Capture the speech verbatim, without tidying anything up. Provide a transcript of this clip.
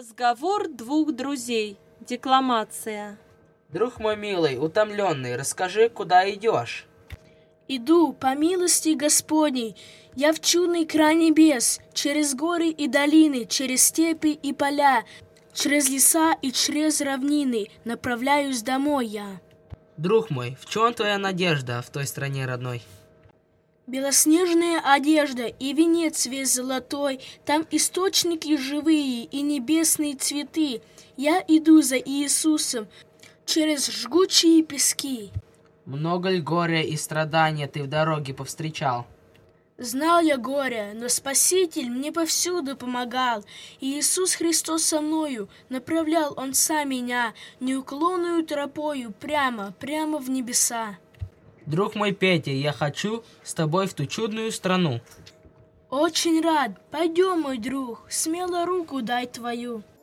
Разговор двух друзей. Декламация. Друг мой милый, утомленный, расскажи, куда идешь? Иду, по милости Господней, я в чудный край небес, через горы и долины, через степи и поля, через леса и через равнины направляюсь домой я. Друг мой, в чем твоя надежда в той стране родной? Белоснежная одежда и венец весь золотой, там источники живые и небесные цветы. Я иду за Иисусом через жгучие пески. Много ли горя и страдания ты в дороге повстречал? Знал я горе, но Спаситель мне повсюду помогал. И Иисус Христос со мною, направлял Он сам меня неуклонную тропою прямо, прямо в небеса. Друг мой Петя, я хочу с тобой в ту чудную страну. Очень рад. Пойдем, мой друг, смело руку дай твою.